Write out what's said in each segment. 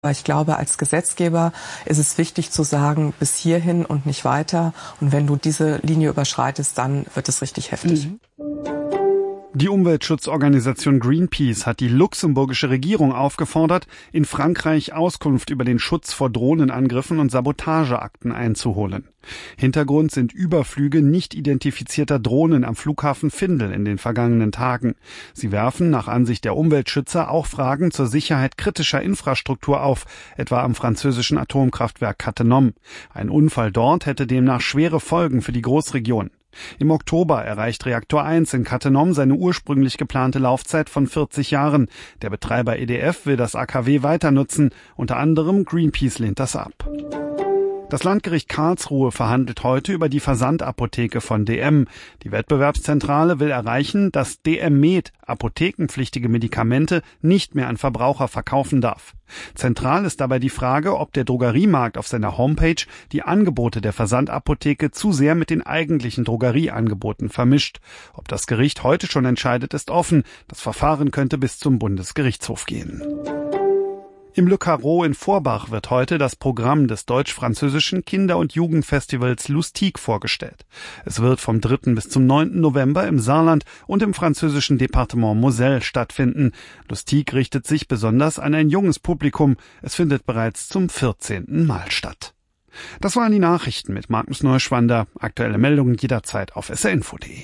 Aber ich glaube, als Gesetzgeber ist es wichtig zu sagen, bis hierhin und nicht weiter. Und wenn du diese Linie überschreitest, dann wird es richtig heftig. Die Umweltschutzorganisation Greenpeace hat die luxemburgische Regierung aufgefordert, in Frankreich Auskunft über den Schutz vor Drohnenangriffen und Sabotageakten einzuholen. Hintergrund sind Überflüge nicht identifizierter Drohnen am Flughafen Findel in den vergangenen Tagen. Sie werfen nach Ansicht der Umweltschützer auch Fragen zur Sicherheit kritischer Infrastruktur auf, etwa am französischen Atomkraftwerk Cattenom. Ein Unfall dort hätte demnach schwere Folgen für die Großregion. Im Oktober erreicht Reaktor 1 in Cattenom seine ursprünglich geplante Laufzeit von 40 Jahren. Der Betreiber EDF will das AKW weiter nutzen. Unter anderem Greenpeace lehnt das ab. Das Landgericht Karlsruhe verhandelt heute über die Versandapotheke von DM. Die Wettbewerbszentrale will erreichen, dass DM Med apothekenpflichtige Medikamente nicht mehr an Verbraucher verkaufen darf. Zentral ist dabei die Frage, ob der Drogeriemarkt auf seiner Homepage die Angebote der Versandapotheke zu sehr mit den eigentlichen Drogerieangeboten vermischt. Ob das Gericht heute schon entscheidet, ist offen. Das Verfahren könnte bis zum Bundesgerichtshof gehen. Im Le Carreau in Vorbach wird heute das Programm des deutsch-französischen Kinder- und Jugendfestivals Lustig vorgestellt. Es wird vom 3. bis zum 9. November im Saarland und im französischen Departement Moselle stattfinden. Lustig richtet sich besonders an ein junges Publikum. Es findet bereits zum 14. Mal statt. Das waren die Nachrichten mit Markus Neuschwander. Aktuelle Meldungen jederzeit auf srinfo.de.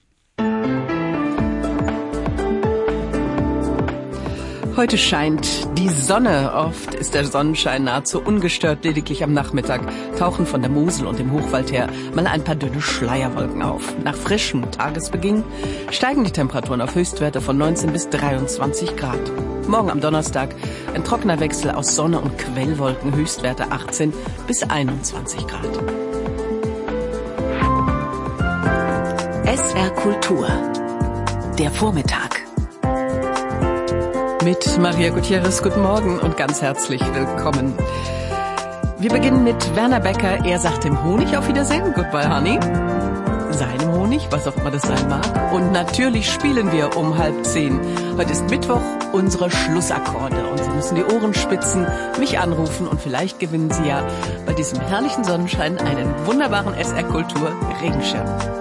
Heute scheint die Sonne. Oft ist der Sonnenschein nahezu ungestört. Lediglich am Nachmittag tauchen von der Mosel und dem Hochwald her mal ein paar dünne Schleierwolken auf. Nach frischem Tagesbeginn steigen die Temperaturen auf Höchstwerte von 19 bis 23 Grad. Morgen am Donnerstag ein trockener Wechsel aus Sonne und Quellwolken, Höchstwerte 18 bis 21 Grad. SR Kultur. Der Vormittag. Mit Maria Gutierrez, guten Morgen und ganz herzlich willkommen. Wir beginnen mit Werner Becker. Er sagt dem Honig auf Wiedersehen. Goodbye, Honey. Seinem Honig, was auch immer das sein mag. Und natürlich spielen wir um 9:30. Heute ist Mittwoch, unsere Schlussakkorde. Und Sie müssen die Ohren spitzen, mich anrufen und vielleicht gewinnen Sie ja bei diesem herrlichen Sonnenschein einen wunderbaren SR Kultur Regenschirm.